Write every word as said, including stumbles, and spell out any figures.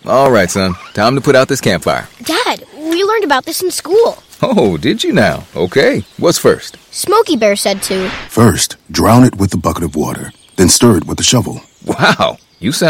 All right, son. Time to put out this campfire. Dad, we learned about this in school. Oh, did you now? Okay. What's first? Smokey Bear said to. First, drown it with a bucket of water. Then stir it with a shovel. Wow. You sound